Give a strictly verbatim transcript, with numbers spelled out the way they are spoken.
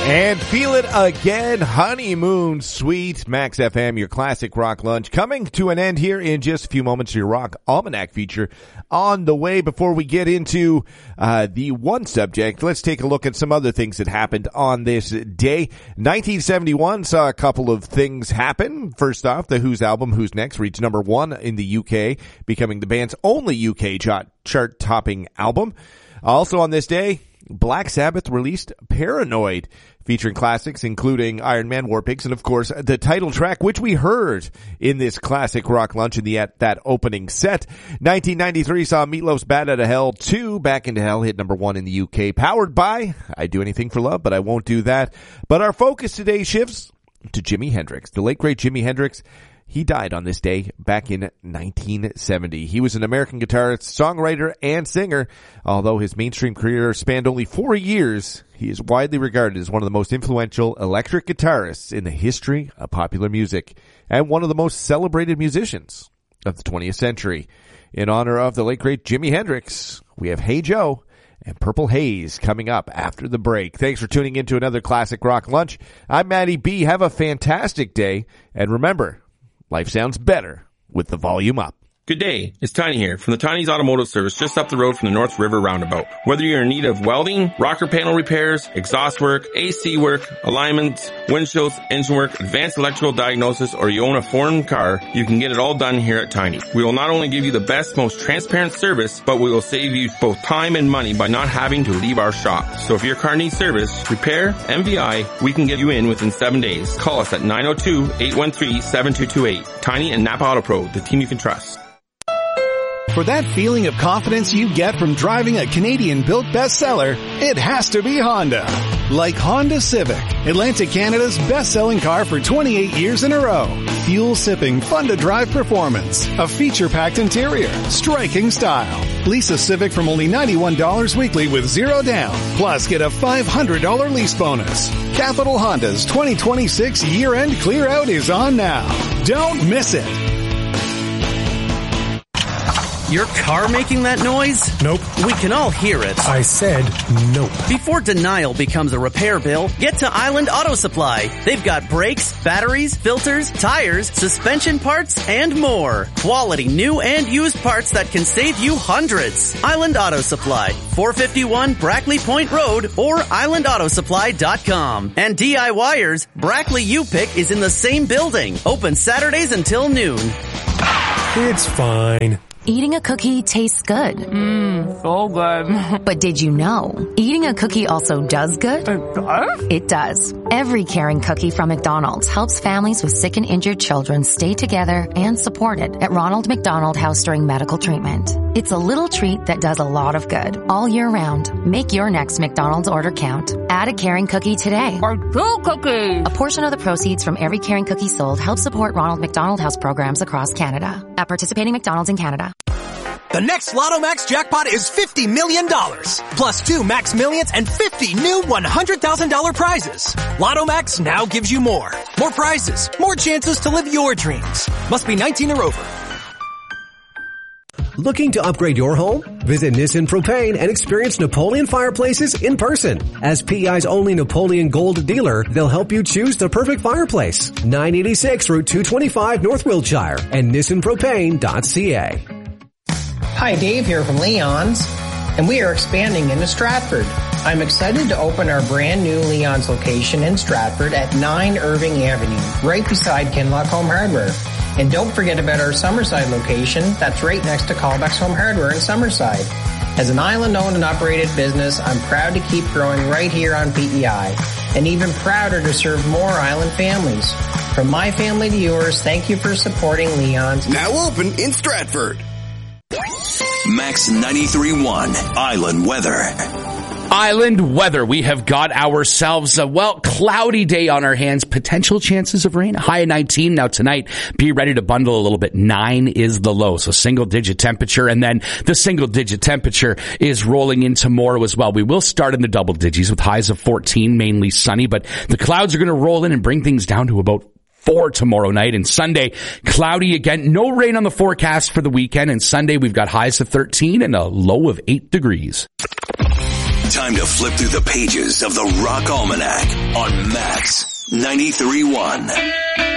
And feel it again, Honeymoon Suite, Max F M, your classic rock lunch, coming to an end here in just a few moments. Your Rock Almanac feature on the way. Before we get into uh the one subject, let's take a look at some other things that happened on this day. nineteen seventy-one saw a couple of things happen. First off, the Who's album, Who's Next, reached number one in the U K, becoming the band's only U K chart-topping album. Also on this day, Black Sabbath released Paranoid, featuring classics including Iron Man, War Pigs, and of course the title track, which we heard in this classic rock lunch in the at that opening set. nineteen ninety-three saw Meatloaf's Bat Outta Hell two, Back into Hell, hit number one in the U K, powered by I'd Do Anything for Love, but I won't do that. But our focus today shifts to Jimi Hendrix. The late great Jimi Hendrix, he died on this day back in nineteen seventy. He was an American guitarist, songwriter, and singer. Although his mainstream career spanned only four years, he is widely regarded as one of the most influential electric guitarists in the history of popular music and one of the most celebrated musicians of the twentieth century. In honor of the late great Jimi Hendrix, we have Hey Joe and Purple Haze coming up after the break. Thanks for tuning in to another Classic Rock Lunch. I'm Matty B. Have a fantastic day. And remember, life sounds better with the volume up. Good day, it's Tiny here from the Tiny's Automotive Service just up the road from the North River Roundabout. Whether you're in need of welding, rocker panel repairs, exhaust work, A C work, alignments, windshields, engine work, advanced electrical diagnosis, or you own a foreign car, you can get it all done here at Tiny. We will not only give you the best, most transparent service, but we will save you both time and money by not having to leave our shop. So if your car needs service, repair, M V I, we can get you in within seven days. Call us at nine oh two, eight one three, seven two two eight. Tiny and Napa Auto Pro, the team you can trust. For that feeling of confidence you get from driving a Canadian-built bestseller, it has to be Honda. Like Honda Civic, Atlantic Canada's best-selling car for twenty-eight years in a row. Fuel-sipping, fun-to-drive performance, a feature-packed interior, striking style. Lease a Civic from only ninety-one dollars weekly with zero down. Plus, get a five hundred dollars lease bonus. Capital Honda's twenty twenty-six year-end clear-out is on now. Don't miss it. Your car making that noise? Nope. We can all hear it. I said nope. Before denial becomes a repair bill, get to Island Auto Supply. They've got brakes, batteries, filters, tires, suspension parts, and more. Quality new and used parts that can save you hundreds. Island Auto Supply, four fifty-one Brackley Point Road or island auto supply dot com. And DIYers, Brackley U-Pick is in the same building. Open Saturdays until noon. It's fine. Eating a cookie tastes good. Mmm, so good. But did you know, eating a cookie also does good? It does? It does. Every caring cookie from McDonald's helps families with sick and injured children stay together and supported at Ronald McDonald House during medical treatment. It's a little treat that does a lot of good all year round. Make your next McDonald's order count. Add a caring cookie today. Or two cookies. A portion of the proceeds from every caring cookie sold helps support Ronald McDonald House programs across Canada. At participating McDonald's in Canada. The next Lotto Max jackpot is fifty million dollars, plus two Max Millions and fifty new one hundred thousand dollars prizes. Lotto Max now gives you more. More prizes, more chances to live your dreams. Must be nineteen or over. Looking to upgrade your home? Visit Nissan Propane and experience Napoleon fireplaces in person. As P E I's only Napoleon Gold dealer, they'll help you choose the perfect fireplace. nine eighty-six Route two twenty-five North Wiltshire and nissan propane dot c a. Hi, Dave here from Leon's, and we are expanding into Stratford. I'm excited to open our brand new Leon's location in Stratford at nine Irving Avenue, right beside Kinlock Home Hardware. And don't forget about our Summerside location that's right next to Callbacks Home Hardware in Summerside. As an island-owned and operated business, I'm proud to keep growing right here on P E I, and even prouder to serve more island families. From my family to yours, thank you for supporting Leon's. Now open in Stratford. Max ninety-three point one Island Weather. Island weather. We have got ourselves a, well, cloudy day on our hands. Potential chances of rain. High of nineteen. Now tonight, be ready to bundle a little bit. Nine is the low. So single digit temperature. And then the single digit temperature is rolling in tomorrow as well. We will start in the double digits with highs of fourteen, mainly sunny. But the clouds are going to roll in and bring things down to about four tomorrow night. And Sunday, cloudy again. No rain on the forecast for the weekend. And Sunday, we've got highs of thirteen and a low of eight degrees. Time to flip through the pages of the Rock Almanac on Max ninety-three point one.